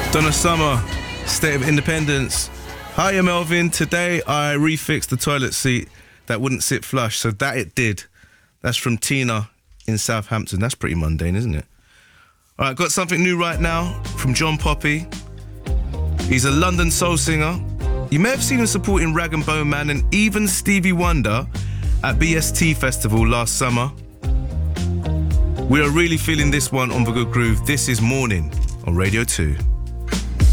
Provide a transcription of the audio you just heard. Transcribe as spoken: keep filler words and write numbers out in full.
Donna Summer, State of Independence. Hiya Melvin, today I refixed the toilet seat that wouldn't sit flush, so that it did. That's from Tina in Southampton. That's pretty mundane, isn't it? All right, got something new right now from John Poppy. He's a London soul singer. You may have seen him supporting Rag and Bone Man and even Stevie Wonder at B S T Festival last summer. We are really feeling this one on The Good Groove. This is Morning on Radio two.